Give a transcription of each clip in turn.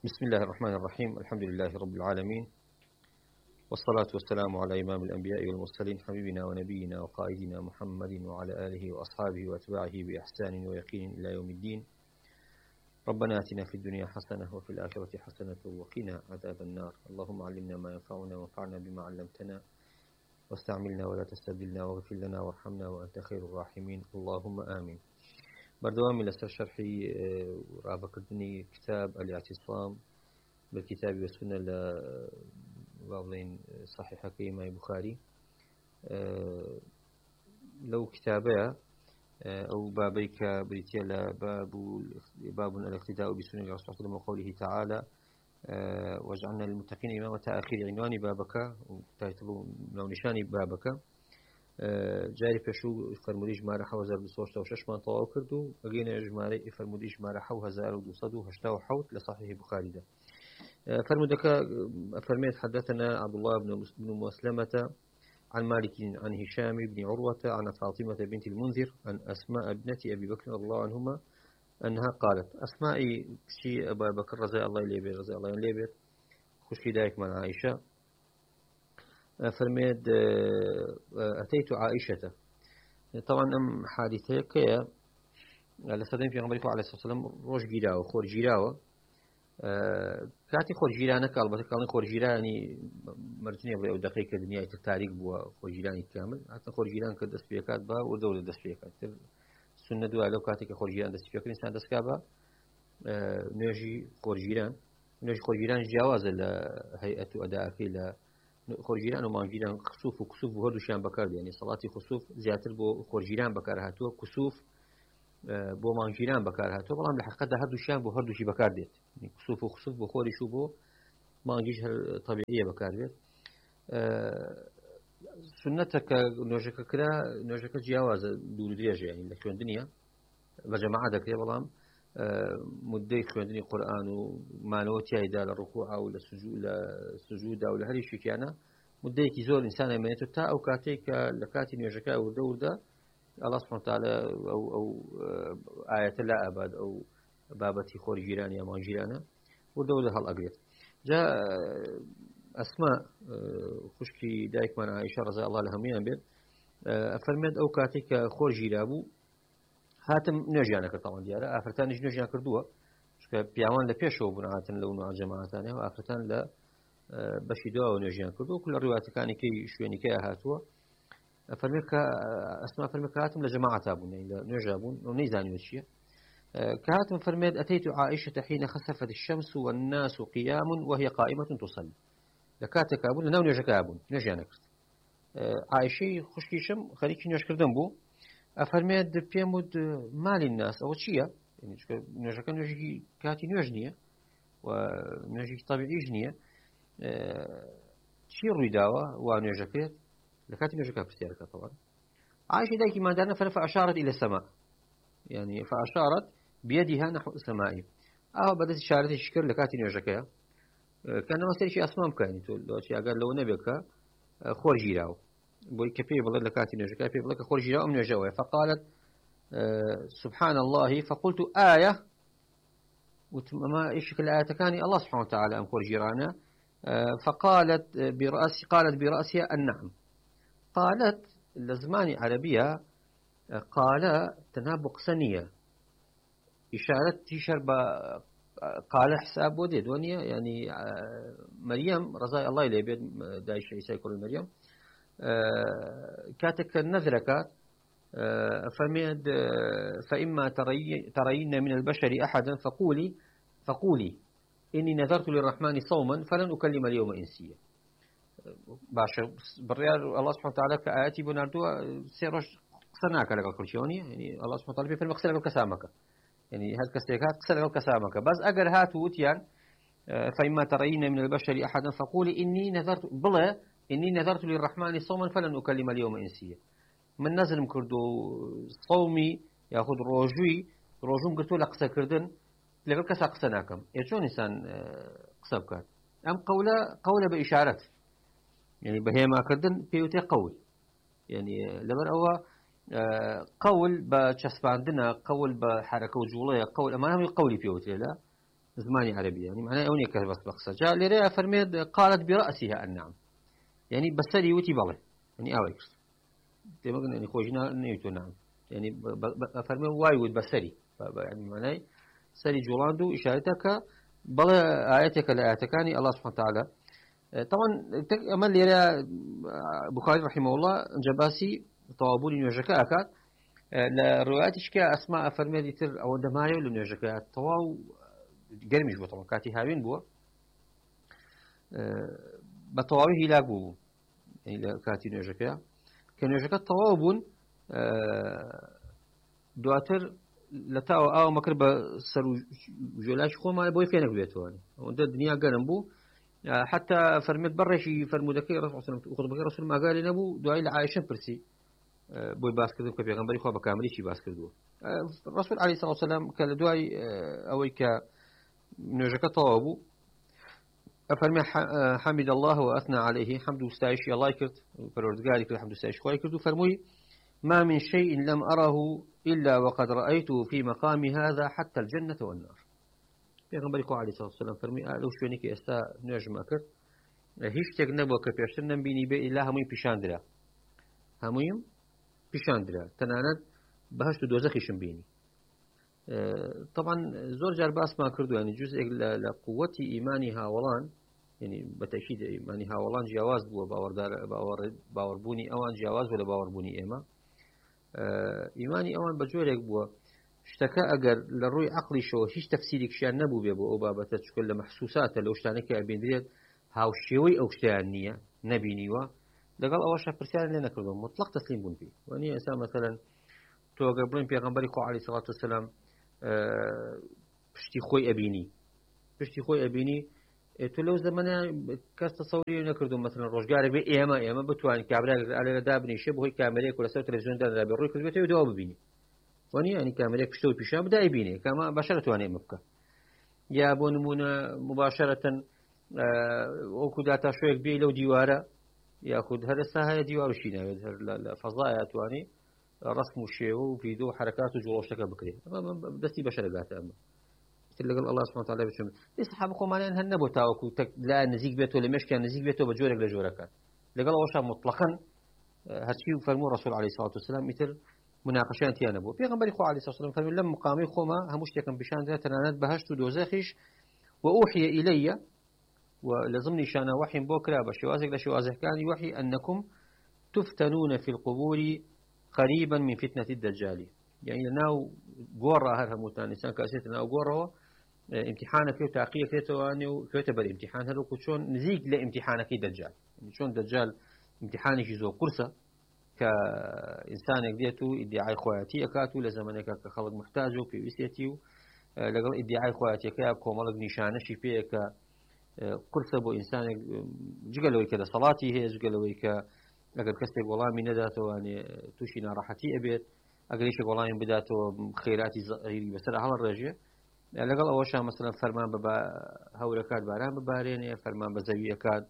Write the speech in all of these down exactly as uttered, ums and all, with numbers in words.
بسم الله الرحمن الرحيم. الحمد لله رب العالمين، والصلاة والسلام على إمام الأنبياء والمرسلين حبيبنا ونبينا وقائدنا محمد وعلى آله وأصحابه وأتباعه بإحسان ويقين إلى يوم الدين. ربنا آتنا في الدنيا حسنة وفي الآخرة حسنة وقنا عذاب النار. اللهم علمنا ما ينفعنا وانفعنا بما علمتنا واستعملنا ولا تستبدلنا واغفر لنا وارحمنا وأنت خير الراحمين، اللهم آمين. بردوامي لسر شرحي رابكردني كتاب الاعتصام بالكتاب والسنة لبعضين صحيحة كيما بخاري. لو كتابها أو بابيك بريتيلا باب باب الاقتداء بسنة الرسول صلى الله عليه وسلم وقوله تعالى وجعلنا للمتقين إمامة آخر عنوان بابك وتايتلو لو نشاني بابك جاري پێشوو فەرموودی ژمارە حەوت هەزار دووسەد و هەشتا و شەشمان تەواو کرد و ئەگەینە ژمارەی فەرموودی ژمارە حەوت هەزار و دووسەد و هەشتا و حەوت لە صحیح بخاریدا. فرمودك فرميت حدثنا عبد الله بن مسلمة عن مالك عن هشام بن عروة عن فاطمة بنت المنذر عن أسماء ابنة أبي بكر رضي الله عنهما أنها قالت أسماء شي أبا بكر رضي الله عنه رضي الله عنه خشكي دايك من عائشة. فرميت أتيت عائشة. طبعا أم حادثة كيا لسدين في عمره عليه الصلاة والسلام روش جيراو خور جيراو كاتي خور جيرانك البته كان خور جيراني مرتين يبغى دقيقة دنيا التاريخ بوا خور جيراني كامل حتى خور جيران كدس بيكات با ودولة دس بيكات السنة دوا لو كاتي كخور جيران دس بيكات إنسان دس كابا نجي خور جيران نجي خور جيران جواز لهيئة أداء كلا خور جيران وما جيران خسوف وكسوف وهردو شان بكار يعني صلاتي خسوف زياتر بو خور جيران بكار هاتو كسوف بو مانجيران بكار هاتو بلام لحقيقة هردو شان بو هردو شي بكار ديت يعني كسوف وخسوف بو خوري شو بو مانجيش طبيعية بكار ديت. سنتك نوجك كلا نوجك جواز دور دريجة يعني لكن الدنيا بجماعة ذكرية بلام مدة خوندني قرآن ومالوتي هيدا للركوع أو للسجود للسجود أو لهذه الشيء كأنا مدة كيزور إنسان يمنيته تا أو كاتيك لكاتي نيجكا أو دور ده الله سبحانه وتعالى أو أو آية لا أبد أو بابتي خور جيراني أو جيرانا ودور هالأقريت. جاء أسماء خشكي دايك من عائشة رضي الله عنها ميان بيت فرمت أو كاتيك خور جيرابو هاتم نجيانك طبعا ديارة آخرتان نج نجيان كردوه شكا بيعوان لبيشو بنعاتن لو نوع جماعتانه وآخرتان ل بشيدوه ونجيان كردوه كل الروايات كاني كي شويني كي هاتوه فرميك أسماء فرميك هاتم لجماعة أبون يعني نجابون ونيزاني وشيء كهاتم فرميت أتيت عائشة حين خسفت الشمس والناس قيام وهي قائمة تصلي لكاتك أبون لنو نجك أبون نجيانك عائشة خشكي شم خليكي نجك كردن بو أفرميت بيمود مال الناس أو شيء يعني نجا كان نجي كاتي نجنيه ونجي طبيعي جنيه شيء رداوة ونجا كات لكاتي نجا كابستيرك طبعا عايش ذاك ما دارنا فأشارت إلى السماء يعني فأشارت بيدها نحو السماء أو بدأت إشارة الشكر لكاتي نجا كات كان مثلا شيء أسمام كاني تقول لو شيء قال لو نبيك خور جيراو بوي كفي بلد لكاتي نجا كفي بلد خور جيراو من نجاوه فقالت أه سبحان الله فقلت آية وما إيش الآية كاني الله سبحانه وتعالى أم خور جيرانا أه فقالت برأسي قالت برأسها النعم. قالت لزماني عربية قال تنابق سنية إشارة تشرب قال حساب ودي دنيا يعني مريم رضي الله إليه بيد دايش عيسى يقول مريم كاتك النذركات فمد فإما ترين من البشر أحدا فقولي فقولي إني نذرت للرحمن صوما فلن أكلم اليوم إنسيا. باشا بريار الله سبحانه وتعالى كآياتي بناردو سيروش قصرناك لك الكلشوني يعني الله سبحانه وتعالى في المقصر لك كسامك يعني هاد كستيكات قصر لك كسامك بس أجر هات وتيان فإما ترين من البشر أحدا فقولي إني نذرت بلا إني نذرت للرحمن صوما فلن أكلم اليوم إنسيا. من نزل مكردو صومي ياخذ روجوي روجوم قلتو لقصة كردن لقل كسا قصناكم يشون إنسان قصة بكات أم قولة قولة بإشارة يعني بهيما كردن بيوتي قول يعني لمن هو قول بشسباندنا قول بحركة وجولية قول أما هم قولي بيوتي لا زماني عربي يعني معناه أوني كبس بقصة جاء لرأى فرميد قالت برأسها النعم يعني بسري وتي بالله يعني أويكس تمام يعني خوجنا نيوتو نعم يعني فرمي وايود بسري يعني معناه سري جولاندو إشارتك بلا آياتك لآياتكاني الله سبحانه وتعالى طبعا أمل لرأى بخاري رحمه الله جباسي طوابوني نوجكا أكاد لروايات إشكا أسماء فرمي ديتر أو دمايو لنوجكا طواو گەرمیش بۆ تەڵ کاتی هاوین بووە بە تەواوی هیلاک بوو لە کاتی نوێژەکە کە نوێژەکە تەواو بوون دواتر لە تاوە ئاو مەکرد بە سەر و ژۆلاشی خۆمان بۆی فێنەک بێتەوە ئەوەندە دنیا گەرم بوو حتا فەرمێت بەڕێکی فەرمودەکەی خودبەکەی ڕەسوول ماگاری نەبوو دوای لە عایشە پرسی بۆی باسکردن کە پێغەمبەری خوا بە کاملیشی باس کردووە ڕەسوول عەلەیهی سەڵاتو وسەلام کە لە دوای ئەوەی کە نوێژەکە تەواو بوو أفرمي حمد الله وأثنى عليه حمد وستعيش الله كرت فالوردقاري كرت حمد وستعيش خوي كرت فرمي ما من شيء لم أره إلا وقد رأيته في مقام هذا حتى الجنة والنار پیغمبر خو عليه الصلاة والسلام فرمي لو شويني كي استا نوێژ ما کرد هیچ شتێک نەبووە کە پێشتر نەمبینی بێ ئیلا هەمووی پیشاندرا هەموویم پیشاندرا تەنانەت بەهەشت و دۆزەخیشم بینی طبعا زۆر جار باسمان کردو يعني جزء لقوة إيماني هاوڵان يعني بتأكيد إيماني هاوڵان جیاواز بووە باوەڕدار باوەڕبوونی ئەوان جیاواز بووە لە باوەڕبوونی ئێمە ئیمانی ئەوان بە جۆرێک بووە شتەکە ئەگەر لە ڕووی عەقڵیشەوە هیچ تەفسیرێکیان نەبوو بێ بۆ ئەو بابەتە چکە لە مەحسوساتە لەو شتانەی کە ئەبێندرێت هاوشێوەی ئەو شتیان نییە نەبینیوە لەگەڵ ئەوەشە پرسیان لێ نەکردەوە مطلق تەسلیم بوون پێی وەنی ئێستا مەسەلەن تۆ ئەگەر بڵێن پێغەمبەری خوا عەلەیهی سەڵاتو وسەلام پشتی خۆی ئەبینی پشتی خۆی ئەبینی تو لەو زەمانە کەس تەسەوری نەکردو مەسەلەن ڕۆژگارێک بێ ئێمە ئێمە بتوانین کابرا لێرە دابنیشێ بەهۆی کامێرەیەک لەسەر تەلەڤیزیۆندا دابێ ڕووی کردبێتەوە دەوا ببینی وەنی ئەنی کامێرەیەک پشتەوە پیشان بدای بینێ کەمە بەشەر توانێ ئمە بکە یا بۆ نمونە مباشەرەتەن وەکو داتاشۆیەک بێ لەو دیوارە یاخود هەر ئێستا هەیە دیوارشی ناوێت هەر لە فەزایە توانی ڕسم و شێوە و ڤیدیۆ و حرەکات و جوڵەشتەکە بکرێت دەستی بەشەر دەگاتە ئەمە لەگەڵ الله سبحانه وتعالى بچم ئێستا خۆمانیان هەر نەبوو تاوەکو لا نزیک بێتەوە لە مێشکیان نزیک بێتەوە بە جۆرێک لە جۆرەکان لەگەڵ ئەوەشە مطلقاً هەرچی فەرموو ڕەسوول عەلەیهی سەڵاتو وسەلام ئیتر مناقەشیان تیا نەبوو پێغەمبەری خوا عەلەیهی سەڵاتو وسەلام فەرمووی لەم مقامی خۆمە هەموو شتێکم پیشاندرا تەنانەت بەهەشت و دۆزەخیش وأوحي إلي ولزم نشانة وحي بوكرا بشوازك لشوازكاني وحي أنكم تفتنون في القبور قريبا من فتنة الدجال يعني ناو قورة هذا موتان إنسان كاسيت ناو قورة امتحانك وتعقيك كتواني وكتبر امتحان هذا وشون نزيق لامتحانك دجال يعني شون دجال امتحانك يزو قرصة كإنسان ديتو ادعاء خواتي أكاتو لزمانك كخلق محتاجه في وسيتيو لقل ادعاء خواتي كاب كومالك نشانة شفيك قرصة بو إنسان جقلوي كذا صلاتي هي جقلوي ك أقل كسب والله من ذاته يعني توشينا راحتي أبيت أقل إيش والله من بداته خيراتي زهيري بس على الرجع لقل أول شيء مثلا فرمان ببا هوركات باران ببارين فرمان بزوية كاد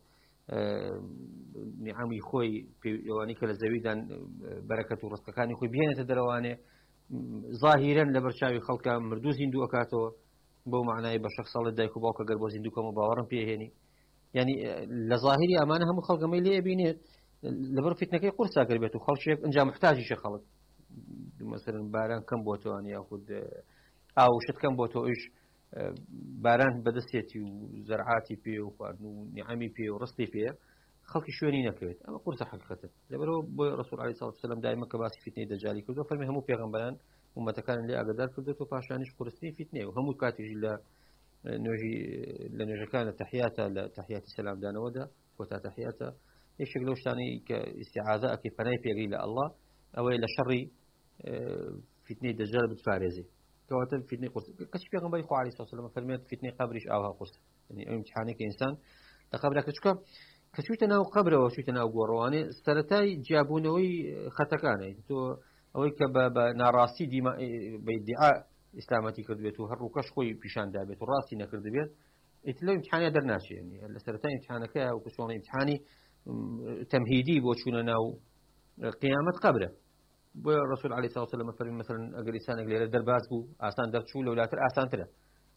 نعمي خوي في يعني كلا زويدان بركة ورزق كان يخوي بينة الدروانة ظاهرا لبرشاوي خلق مردوز هندو أكاتو بو معناه بشخص الله دايكو باوكا قربوز هندو كم باورم فيه هني يعني لظاهري أمانة هم خلق ما يلي بينات لبر فتنة قرصة قربته خلق شيء إنجا محتاج شيء خلق مثلا باران كم بوتو يعني ياخذ أو شت كم بوتو إيش باران بدسيتي وزرعاتي فيه ونعمي فيه ورصتي فيه خلق شويني نكويت أما قرصة حقيقة لبرو رسول عليه الصلاة والسلام دائما كباسي فتنة دجالي كذا فلما همو بيغمبران وما تكان اللي أقدر كذا فاشانش قرصتي فتنة وهمو كاتج إلا نوجي لنوجي كان تحياته لتحيات السلام دانا ودا وتا تحياته ايش يقولوا ثاني كاستعاذة كيف ناي في إلى الله أو إلى شر فتنة دجال بتفارزي كواتن فتنة قرص كشف يا غنبري خو عليه الصلاة والسلام فرميت فتنة قبرش أوها قرص يعني امتحانك إنسان لقبرك تشكو كشويتنا وقبره وشويتنا وقرواني سرتاي جابونوي خطكاني تو أو كب بناراسي دي بادعاء إسلامتي كذبته هالركش خوي بيشان دابت والراسي نكرد بيت إتلو امتحاني درناش يعني السرتاي امتحانك وكشون امتحاني تمهيدي بوشونا ناو قيامة قبره بالرسول عليه الصلاة والسلام فرمي مثلا أجر إنسان غير درباز بو آسان درشو لو لا تر آسان ترى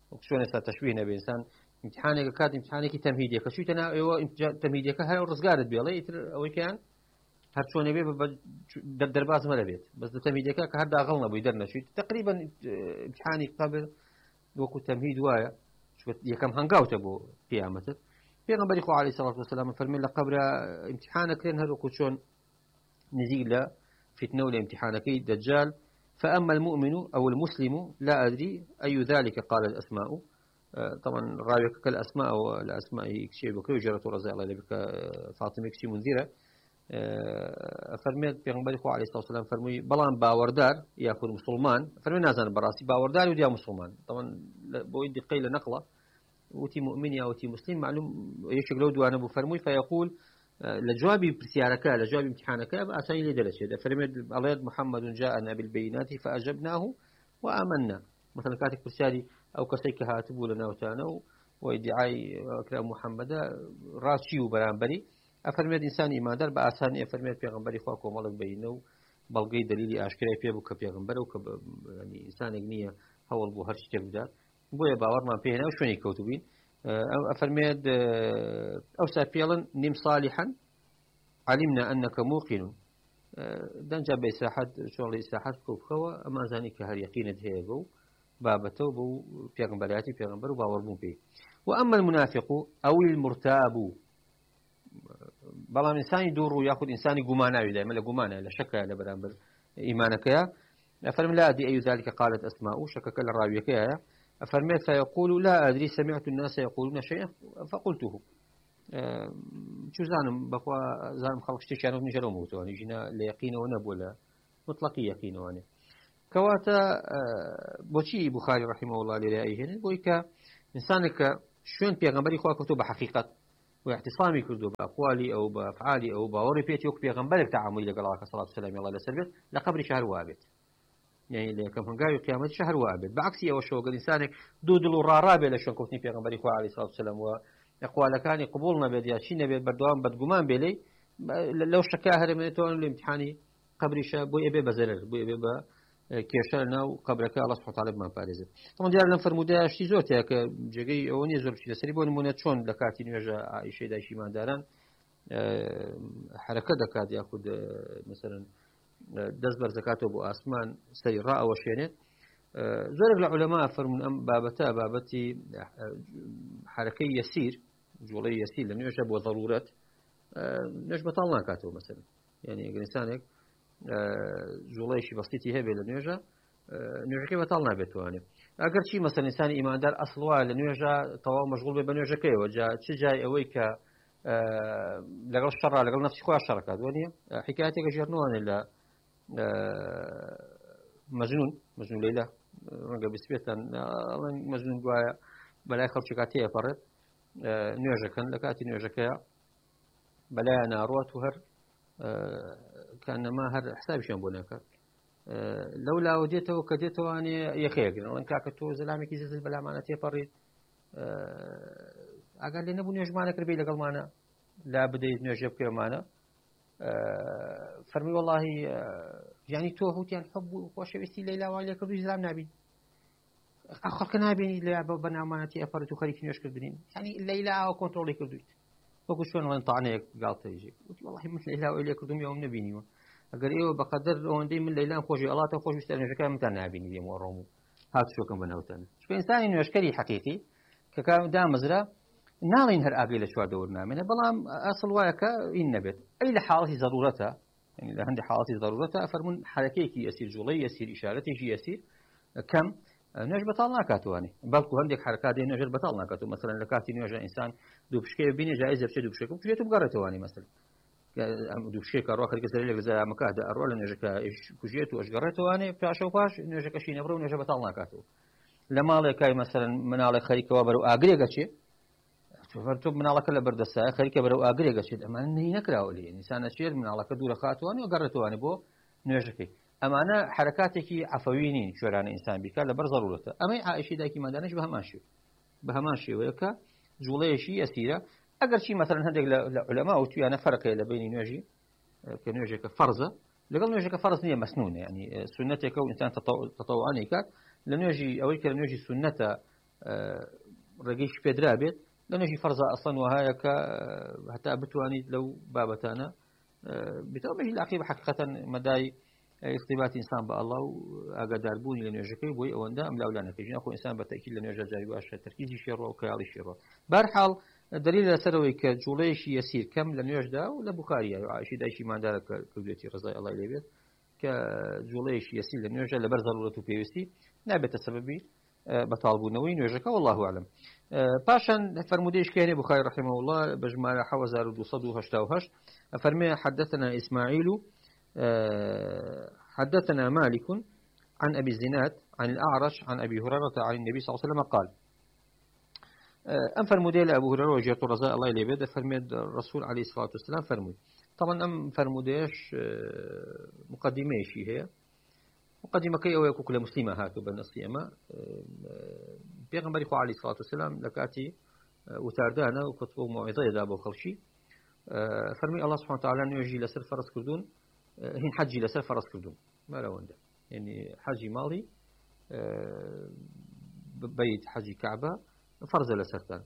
وكشون سا تشبيه نبي إنسان امتحانك كات امتحانك تمهيدية كشو تنا أيوة تمهيدية كهر ورزقارت بيلا يتر أو كان هر شون يبي در درباز ما لبيت بس تمهيدية كهر داغلنا بيدرنا شيء تقريبا امتحاني قبل وكو تمهيد وايا شو يكم هنقاوت أبو قيامته في غنبري خو عليه الصلاة والسلام فرمي لقبر امتحانك لين هذا كشون نزيل فتنة لامتحانك دجال فأما المؤمن أو المسلم لا أدري أي ذلك قال الأسماء طبعا رايك كالأسماء والأسماء كشي بكري جرت ورزق الله لبك فاطمة كشي منذرة فرميت بيغنبري خو عليه الصلاة والسلام فرمي بلان باوردار يأخذ مسلمان فرمي نازل براسي باوردار وديا مسلمان طبعا بويدي قيل نقلة وتي مؤمن أو تي مسلم معلوم يشكلوا دوانا بفرمي فيقول لجوابي برسيارك لجوابي امتحانك أساني لدرجة فرميت الله محمد جاءنا بالبينات فأجبناه وآمنا مثلا كاتك برسياري أو كسيك هاتبوا لنا وتانو وإدعاء أكرام محمد راسي وبرانبري أفرميت إنسان إيمان دار بأساني أفرميت بيغنبري خواكم مالك بينو بلغي دليلي أشكري بيبو كبيغنبر وكب يعني إنسان إغنية هول بو هرش تبدا بويا باور ما بيهنا وشوني كوتبين أفرميت أوسا بيلن نم صالحا علمنا أنك موقن دنجا بإساحات شغل إساحات كوفخوا أما زانيك هر يقين دهيبو بابته بو بيغنبرياتي بيغنبر وباور بو بيه وأما المنافق أو المرتاب بلا إنسان يدور يأخذ إنسان جمانا ولا ملا جمانا لا شك لا برامبر إيمانك يا أفرم لا أدري أي ذلك قالت أسماء شكك الراوية يا أفرم فيقول لا أدري سمعت الناس يقولون شيئا فقلته أه شو زانم بقوا زانم خلق شتيشانو نجرو موتو يعني جينا ليقين ونب ولا مطلق يقين وانا كواتا أه بوشي بخاري رحمه الله لرأيه هنا بويكا إنسانك شون بيغمبري خوا كتب حقيقة واعتصامي كردو بأقوالي أو بأفعالي أو باوري بيتي وك بيغنبرك تعاملي لقال الله صلى الله عليه وسلم لسلبت لقبر شهر وابد يعني لكم هنقاوي قيامة شهر وابد بعكسي أو شو قال إنسانك دودلو رارابي لشون كوتني بيغنبري خوا عليه الصلاة والسلام وأقوال كان قبولنا بيديا شين بيد بردوام بدقمان بيلي لو شكاهر من تون الامتحاني قبر شهر بوي أبي بزرر بوي أبي كيشلنا وقبرك الله سبحانه وتعالى بما بارزه طبعا ديار لم فرمودا شتي زوتي ك جيجي اوني زور شي سري بون مونات شون لكاتي نيجا عائشه دايشي ما داران حركه دكاد ياخذ مثلا دزبر زكاته ابو اسمان سري راء وشينت زور العلماء فرمون ام بابتا بابتي حركه يسير جولي يسير لانه يجب وضرورات نجبه الله كاتو مثلا يعني انسانك جوڵەیەکی بەسیتی هەبێ لە نوێژە نوێژەکەی بەتاڵ نابێت توانێت ئەگەر چی مەسەن ئینسانی ئیماندار ئەسڵوا لە نوێژە تەواو مەشغوڵ بێ بە نوێژەکەیەوە جا چ جای ئەوەی کە لەگەڵ شەڕا لەگەڵ نەفسی خۆیان شەڕەکات وانە حکایەتێکە ژێرنەوانێت لە مەجنون مەجنون لەیلا ڕەنگە بسبێتن مەجنون گوایە بەلای خەڵکێکا تێپەڕێت نوێژەکەن لە کاتی نوێژەکەیە بەلایە ناڕوات و هەر كأنما هر حساب شان بوناك لولا وديته وكديته أني يخيق لأن كاكتو زلامي كي زلزل بلا معنا تيفريد أقال لي نبو نيوج معنا كربي لقل معنا لا بديت نيوجب كير معنا فرمي والله يعني توهوتي الحب وشويستي ليلى وعلي كردو زلام نابين أخر كنابين اللي بنا معنا تيفريد وخليك نيوج كردين يعني الليلة أو كنترولي كردويت وقل شلون وين طعنيك قالت يجي قلت والله مثل إله وإليه كردوم يوم نبيني أقول إيوه بقدر وين دي من ليلان خوشي الله تخوش يستأذن شكرا متى نابيني دي مورمو هات شو كم بناوتنا شو إنسان إنه يشكري حقيقي ككام دام مزرعة نالين هر أقيل شو دورنا منه بلام أصل وايك إن نبت أي لحالة ضرورتها يعني لهندي حالة ضرورتها فرمون حركيك يسير جولي يسير إشارتي يسير كم نوش بطالنا كاتواني بلكو هندك حركات دي نوش بطالنا كاتو مثلا لكاتي نوش إنسان دوبشكي بيني جائزة بشي دوبشكي وبشيتو بقرتواني مثلا دوبشكي كاروا خليك زي لك زي مكاد أروى لنوشك إيش كوجيتو إيش قرتواني فعشوا باش نوشك شي نبرو نوش بطالنا كاتو لما لكاي مثلا من على خليك وبرو أجري قشي فرتوب من على كل بردسة خليك برو أجري قشي أما إني نكره لي إنسان شير من على كدور خاتواني وقرتواني بو نوشكي أما أنا حركاتك عفوينين شو رأنا إنسان بك لا بر ضرورته أما عائشة دايك ما دانش بهماشي بهماشي وياك جولة شيء يسيرة أجر شيء مثلا هذا العلماء وتوي أنا فرق إلى بين نوجي كنوجي كفرزة لقال نوجي كفرز نية مسنونة يعني سنتك أو إنسان تطوعني كات لنوجي أو كلا نوجي سنة ڕێگەیش پێدرا بێت لە نوێژی فەرزە ئەسڵەن وهایە کە هەتا بتوانیت لەو بابەتانە بتەوە بەهی لاقی بە حقیقەتەن مەدای ارتباط ئینسان بە ئەڵڵا و ئاگاداربوونی لە نوێژەکەی بۆی ئەوەندە ئەم لاولانەکەی ناخۆ ئینسان بە تەکیل لە نوێژە جاری باشە تەرکیزی شێڕۆ و کەیاڵی شێڕۆ بەرحاڵ دلیل لەسەرەوەی کە جوڵەیەشی یەسیر کەم لە نوێژدا و لە بوخاریە عایشی دایشی مادارە کردوێتی ڕزای ئەڵڵای لێبێت کە جوڵەیەشی یەسیر لە نوێژە لەبەر ضرورەت و پێویستی نابێتە سەبەبی بەتاڵبوونەوەی نوێژەکە والله أعلم. پاشان فرموديش كان بخاري رحمه الله بجمال حوزار دوصد وهشتا وهش فرمي حدثنا إسماعيل حدثنا مالك عن أبي الزناد عن الأعرج عن أبي هريرة عن النبي صلى الله عليه وسلم قال أم فرمودي لأبو هريرة وجيت رضاء الله إليه بيد فرمي الرسول عليه الصلاة والسلام فرمود طبعا أم فرموديش مقدمة شيء هي مقدمة كي أو يكون كل مسلمة هاتو بالنصي أما بيغمبري خو عليه الصلاة والسلام لكاتي وتاردانا وكتبه موعظة دابو خلشي فرمي الله سبحانه وتعالى أنه يجي لسر فرس كردون هين حجي لسر فرس كردون ما لا وندا يعني حجي مالي بيت حجي كعبة فرز لسرتان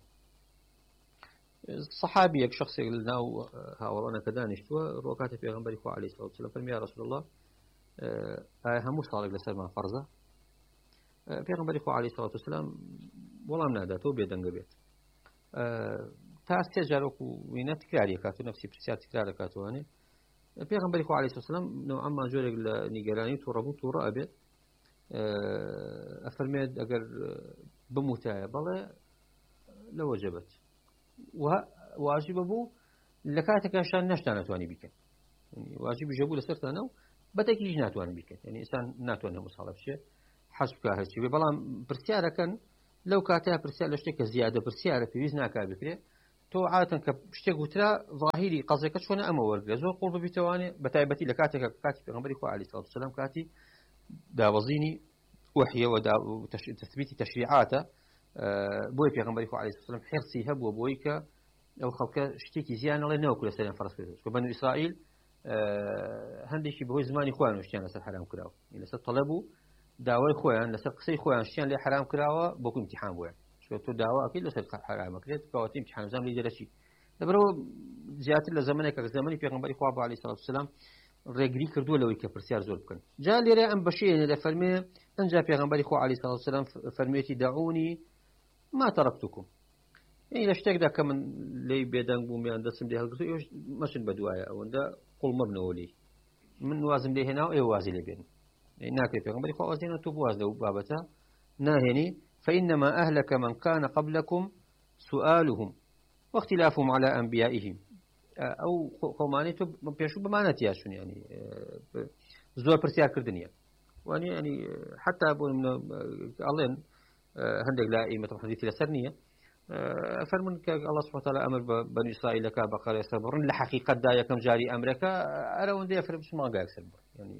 الصحابي يك شخص يقولنا هاورانا كدانشتوا روكات بيغمبري خو عليه الصلاة والسلام فرمي يا رسول الله همو صالح لسر ما فرزة پیغمبری خو علیه الصلاة والسلام وڵام ناداتەوە بێدەنگە بێت تا سێ جارۆک و وینە تکراری کاتو نفسی پرسیار تکرار دەکاتوانێ پیغمبری خو علیه الصلاة والسلام نوعما جۆرێک لە نیگەرانی تووڕەبوو تووڕە ئەبێت ئەفەرمێت ئەگەر بموتایە بەڵێ لەوە جەبەت واجبە بوو لە کاتێکاشان نەشتان ناتوانی بیکەن واجبی جەبوو لەسەرتانە و بەتێکیش ناتوانن بیکەن یعنی ئینسان ناتوانێت هەموو ساڵە بچێت حسب كاهرتي بلام برسيارة كان لو كاتها برسيارة لشتك زيادة برسيارة في وزن كابكري تو عادة كشتك وترى ظاهري قصدك شو أنا أمور زور قرب بتواني بتايبتي لكاتك كاتي في غمبري عليه الصلاة والسلام كاتي داوزيني وحي ودا وتثبيت تشريعاته بوي في غمبري عليه الصلاة والسلام حرصي هب وبويك أو خلك شتيكي زيانة الله ناكل سلام فرس كذا بنو إسرائيل هندي شيء بهو زمان إخوان وشتيان لسه حرام كراو لسه طلبوا داوای خۆیان لەسەر قسەی خۆیان شتیان لێ حرام کراوە بۆکو امتحان بووە چۆ تۆ داوا ئەکەیت لەسەر حرامەکرێت کەواتە امتحان زام لێ دەرەچی لەبەرەوە زیاتر لە زەمانێک کە زەمانی پێغەمبەری خوا عەلەیهی سەڵات وسەلام ڕێگری کردووە لەوەی کە پرسیار زۆر بکەن جا لێرە ئەم بەشەیە لە فەرمێ ئەنجا پێغەمبەری خوا عەلەیهی سەڵات وسەلام فەرمێتی دەعونی ما تەرەکتوکم یعنی لە شتێکدا کە من لێی بێدەنگ بووم یان دەستم لێ هەڵگرت ئێوەش مەچن بە دوایە ئەوەندە قوڵ مەبنەوە لێی من وازم لێ هێناو ئێوە وازی لێ بێن ناكي في غمري خو أزينا تبواز لو بابتا ناهني فإنما أهلك من كان قبلكم سؤالهم واختلافهم على أنبيائهم أو قوماني تب بيشو بمعنى تياشون يعني زور برسيار كردنيا واني يعني حتى أبو من الله هندق لا إيمة حديث لسرنية فرمون الله سبحانه وتعالى أمر بني إسرائيل كبقرة يصبرون لحقيقة دايا كم جاري أمريكا أرون دي أفرم ما قاعد يصبر يعني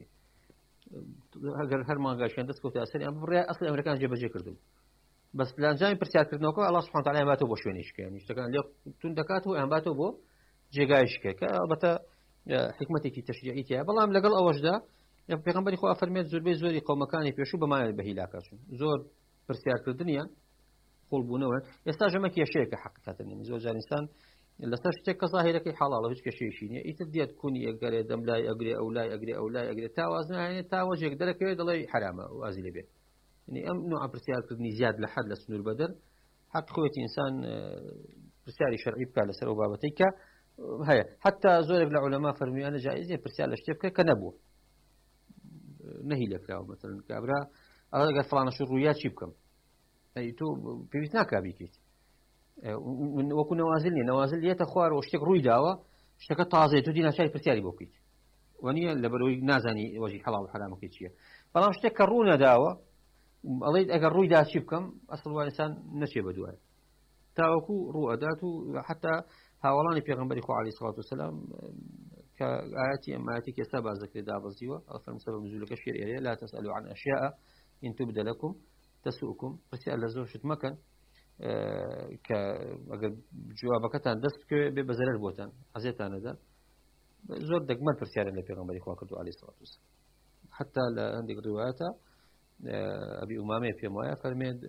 هەر هەر ماگاشیان دەست کەوتە ئەسەری ئەم بڕێ ئەسڵی ئەمریکان جێبەجێ کردو بەس لە ئەنجامی پرسیارکردنەوەکە الله سبحانه وتعالى هەمباتەوە بۆ شوێنیشکەیان شتەکان لێ تون دەکاتەوە هەمباتەوە بۆ جێگایشکە کە ئەلبەتە حکمەتێکی تەشریعی تایە بەڵام لەگەڵ ئەوەشدا پێغەمبەری خوا فەرمێت زۆربەی زۆری قەومەکانی پێشوو بەمانێت بە هیلاکەچون زۆر پرسیارکردنیان قوڵبوونەوە ئێستا ژەمە کێشەیەکە حقیقەتەن زۆر جار ئینسان لەسەر شتێک کە ظاهیرەکەی حەڵاڵە هیچ کێشەیەکی نییە ئیتر دێت کونی ئەگەرێ دەم لای ئەگرێ ئەو لای ئەگرێ ئەو لای ئەگرێ تا واز نهێنێت تا وەژێک دەرەکەوێت دەڵێ حرامە وازی لێ بێت یعنی ئەم نوع پرسیارکردنی زیاد لە حەد لە سنوور بەدەر حق خۆیەتی ئینسان پرسیاری شەرعی بکات لەسەر ئەو بابەتەی کە هەیە حتا زۆرێک لە عولەما فەرموویانە جائیزە پرسیار لە شتێ بکە کە نەبووە نەهی لەکراوە مەسەڵەن کابرا ئەڵێ ئەگەر فڵانە شت ڕوویا چی بکەم ئەی تۆ پێویست ناکا بیکەیت وەکو نەوازل نیە نەوازل یەتە خوارەوە شتێک ڕووی داوە شتەکە تازەیە تو دی ناچاری پرسیاری بۆ بکەیت وانە لەبەرەوەی نازانی وەژی حەڵاڵ و حرامەکەی چییە بەڵام شتێک کە ڕوو نەداوە ئەڵێیت ئەگەر ڕوویدا چی بکەم ئەسڵ وان ئینسان نەچێ بە دوایە تاوەکو ڕوو ئەدات و حتا هاوڵانی پێغەمبەری خوا عەلەیهی سەڵات وسەلام کە ئاەتی ئەم ئاەتی ئێستا باز دەکرێت دابەزیوە ئەفەرمێ سەبەب نزولەکە شێر ئێرەیە لا تەسئەلوا عن ئەشیاء ئین تبد لەکم تەسؤکم پرسیار لە زۆر شت مەکەن کە ئەگەر جوابەکەتان دەست بکەوێ بێ بە زەرەر بۆتان حەزێتانەدا زۆر دەگمەن پرسیارن لە پێغەمبەری خوا کردو عەلەیهی سەڵات وسەلام حتا لە هەندێک ڕیوایەتە ئەبی ئومامەیە پێم وایە فەرمێت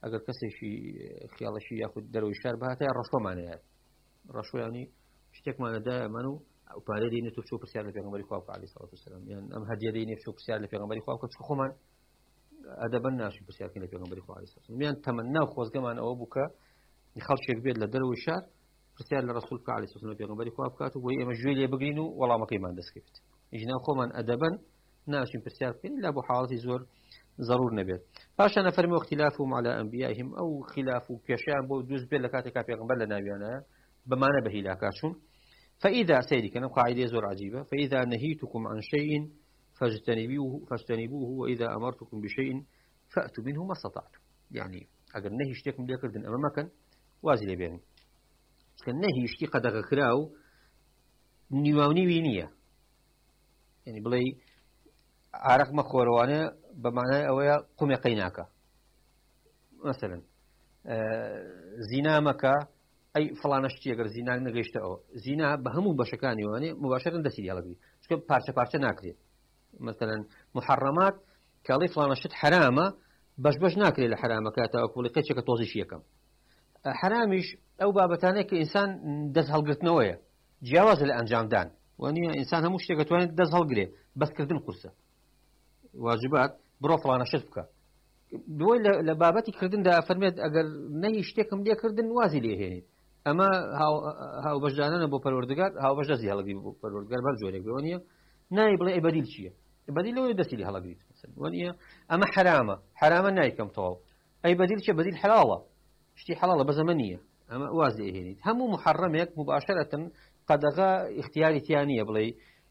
ئەگەر کەسێکی خیاڵەشی یاخود دەرەوەی شار بەهاتە ڕەشۆمانەیە ڕەشۆیانی شتێکمانەدا ئەمان و پارێ دێنێ تۆ چۆ پرسیار لە پێغەمبەری خوا بکە عەلەیهی سەڵات وسەلام یان ئەم هەدیە دێنێ چۆ پرسیار لە پێغەمبەری خوا بکە چۆ خۆمان ئەدەبەن ناشی پرسیارکردن لە پێغەمبەری خوا عەلەیهی سەڵات وسەلام یان تەمەنا و خۆزگەمان ئەوە بوو کە خەڵکێک بێت لە دەرەوەی شار پرسیار لە ڕەسوول بکە عەلەیهی سەڵات وسەلام پێغەمبەری خوا بکات و بۆی ئێمە ژوێ لێ بگرین و وەڵامەکەیمان دەستکەوێت ئیژنا خۆمان ئەدەبەن ناشین پرسیار بکەین لا بۆ حاڵەتی زۆر ضرور نەبێت پاشان فەرمووە اختلافهم على أنبيائهم أو خلاف و کێشیان بۆ دروست بێت لە کاتێکا پێغەمبەر لە ناویانەیە بمانە بە هیلاکاچوون فإذا سيدي كان قاعدة زور عجيبة فإذا نهيتكم عن شيء فاجتنبوه فاجتنبوه وإذا أمرتكم بشيء فأتوا منه ما استطعتم يعني أجر نهي اشتيكم ليكردن أما ما كان وازي لبيني كان نهي اشتي قد غكراو نيواني وينية يعني بلي عرق مخوروانه بمعنى أويا قم يقيناك مثلا آه زنا مكا أي فلان شتي أجر زنا نجيشته أو زنا بهمو بشكاني واني مباشرة دسيلي على بي شو بارشة بارشة ناكلي مثلا محرمات كالي فلان شت حرامة باش باش ناكلي الحرامة كاتا أقول قيتش كتوزي شيء كم حرامش أو بابتانه كإنسان دز هالقرت نوية جواز الأنجام دان واني إنسان هموش تيجي دز هالقري بس كردن قرصة واجبات برو فلان شت بك بوي لبابتي كردن دا فرميت أجر نهي اشتكم ليه كردن وازي ليه هني أما هاو هاو بجداننا بو پروردگار هاو بجدزي هلقي بو پروردگار برجورك بونيا ناي بلا بديل شيء بديل لو يدسي هلقي مثلا ونيا أما حرامة حرامة ناي كم طاو أي بديل شيء بديل حلالة شتي حلالة بزمنية أما وازي هني هم محرم يك مباشرة قد غا اختياري ثانية بلاي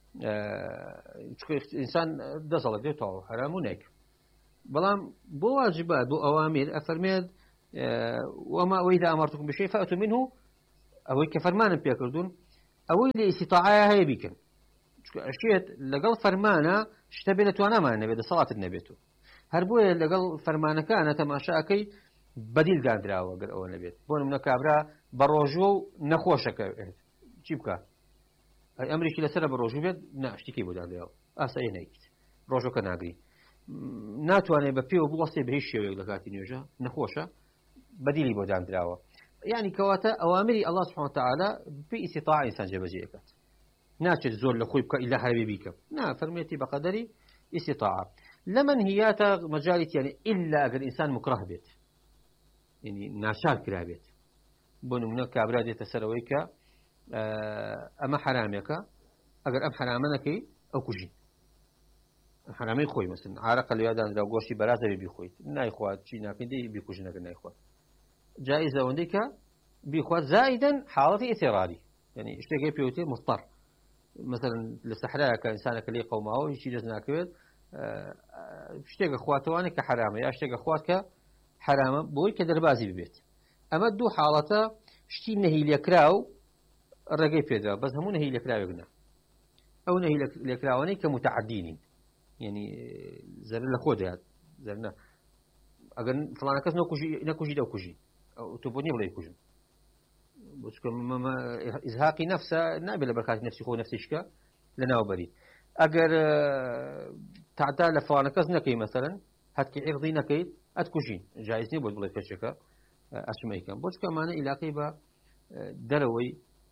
آه إنسان دزلك ده طاو حرام وناك بلام بو واجبات بو أوامر أفرميد آه وما وإذا أمرتكم بشيء فأتوا منه أو كفرمان بيكردون أو اللي استطاعها هي بيكن أشياء لقل فرمانة اشتبهت وأنا ما النبي ده صلاة النبي تو هربوه لقل فرمانة كانت ما شاكي بديل قادرة وقال أول نبي بون من كابرا بروجو نخوشك جيبك أمريكي لسنا بروجو بيد ناشتكي بدأ ده أسأل نيت روجو كناقي ناتواني بفيه بوصي بهيش شيء لقاتي نيوجا نخوشة بديلي بدأ دراوة يعني كواتا أوامري الله سبحانه وتعالى باستطاعة إنسان جبجيكات ناتج زول لخويبك إلا حبيبيك نا فرميتي بقدري استطاعة لمن هياتا مجالت يعني إلا أجر إنسان مكره بيت يعني ناشار كره بيت بون منك كابرادي تسرويك أما حرامك أجر أم حرامنك أو كجي حرامي خوي مثلا عارق اليادان لو قوشي برازة بيخوي نا إخوات شي ناكدي بيكوجنك نا إخوات جائزة وندك بيخوات زائدا حالة اضطراري يعني اشتكي بيوتي مضطر مثلا للصحراء كإنسان كلي قومه يشي جزنا كبير اشتكي اخواته كحرامه يا اشتكي اخواتك حرامه بوي كدربازي ببيت اما دو حالته شتي نهي لكراو الرقي بيدرا بس همو نهي لكراو يقنا او نهي لكراواني كمتعدين يعني زرنا لخوده زرنا اگر فلان كاس نكوجي نكوجي دو كوجي او تبوني ولا يكوجي بس كم ازهاقي نفسه نابل بركات نفسي خو نفسي شكا لنا وبريد اگر تعدى لفلان كاس نكي مثلا هتكي عرضي نكي اتكوجي جايزني بود بلا كشكا اسمي كان بس كمان علاقه با دروي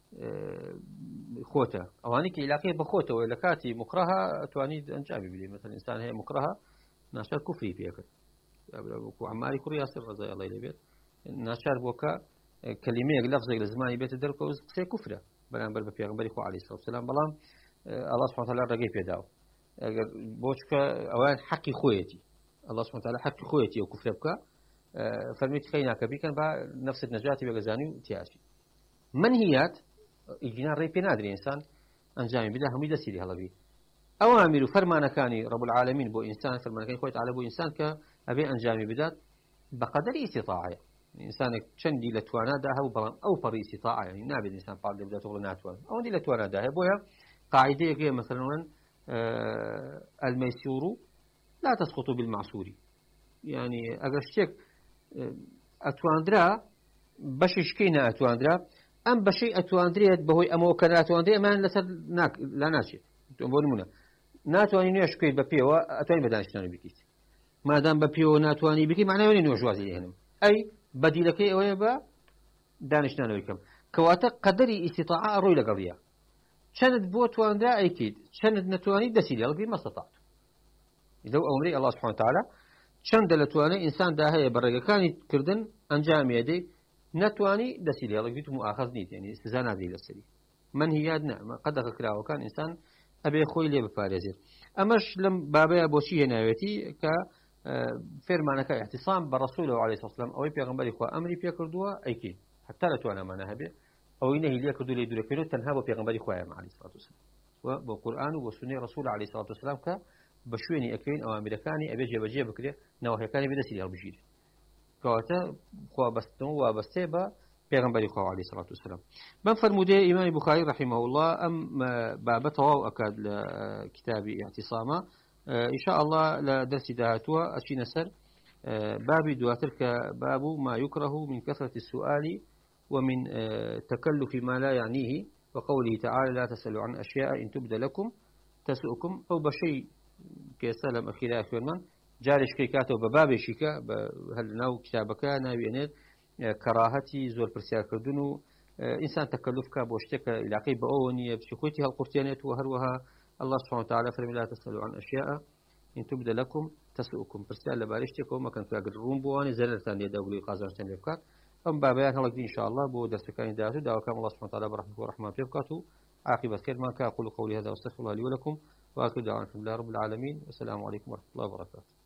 خوته اواني كي علاقه بخوته ولا كاتي مكرهه تواني انجابي بلي مثلا انسان هي مكرهه ناشر كفري فيك ابو عماري كوريا سر رضي الله يلبيت ناشر بوكا كلمه لفظه لزماني بيت دركو سي كفره بنامبر بيغمبري خو عليه الصلاه والسلام بلام الله سبحانه وتعالى رغي بيداو بوشكا اوان حقي خويتي الله سبحانه وتعالى حقي خويتي وكفر بك فرميت خينا كبي كان نفس النجاتي بغزاني وتياسي منهيات إجنا ريبي نادر إنسان أنجامي بدا هم يدسيري هلا بي أوامر فرمان كاني رب العالمين بو إنسان فرمان كاني خويت على بو إنسان كأبي أنجامي بدات بقدر استطاعة إنسان شندي لتوانا ده هو بلان أو بري استطاعة يعني نابي الإنسان بعد بدأ تقول ناتوان أو دي لتوانا ده بويا قاعدة كي مثلا آه الميسور لا تسقط بالمعسور يعني أجر شيء أتواندرا بشش كينا أتواندرا أم بشيء أتواندريت بهوي أمو كان أتواندري ما لسر ناك لا ناشي تقول منا ناتواني نيش كيد ببيو أتواني بدانش تاني بكيت ما دام ببيو ناتواني بكي معناه وني نوجوازي هنا أي بديلك أويبا دانشنا ويكم كواتا قدري استطاعة روي لقضية شند بوت واندرا أكيد شند نتواني دسيلي ألقي ما استطعت إذا أمري الله سبحانه وتعالى شند لتواني إنسان ده هي برجع كان كردن أنجام يدي نتواني دسيلي ألقي مؤاخذ نيت يعني استزانة ذي للسري من هي نعم قد ذكره وكان إنسان أبي خوي لي بفارزير أمش لم بابا بوشي ناويتي ك فرمانك اعتصام برسوله عليه الصلاة والسلام أو يبيغمبر إخوة أمري بيكردوا أيكي حتى لا توانا ما نهبه أو إنه لي كردوا لي دور كيلو تنهاب بيغمبر إخوة عليه الصلاة والسلام وبالقرآن وسنة رسول عليه الصلاة والسلام ك بشويني أكين أو أمريكاني أبي جيب جيب بكرة نواه كاني بدسيل البجير كواتا خوا بستن وبستيبا بيغمبر إخوة عليه الصلاة والسلام من فرمودي إمام البخاري رحمه الله أم بابته وأكاد كتاب اعتصاما إن شاء الله لدرس دهاتها أشين سر باب دواترك باب ما يكره من كثرة السؤال ومن تكلف ما لا يعنيه وقوله تعالى لا تسألوا عن أشياء إن تبدى لكم تسؤكم أو بشيء كسلم أخيرا أخيرا جارش كيكاته بباب شيكا هل ناو كتابك ناوي أنير كراهتي زور برسيار كردنو إنسان تكلفك بوشتك العقيب أوني بسيخوتي هالقرتيانات وهروها الله سبحانه وتعالى فرمي لا تسألوا عن أشياء إن تبدى لكم تسؤكم برسيار لبارشتك وما كان كاقر روم بواني زلرتان يدولي قازانشتان لفكات أم بابيان هلق دي إن شاء الله بو درس كان داتو دعوة كام الله سبحانه وتعالى برحمه ورحمه بفكاته عاقبة خير ما كأقول قولي هذا واستغفر الله لي ولكم وآخر دعوانا الحمد لله رب العالمين والسلام عليكم ورحمة الله وبركاته.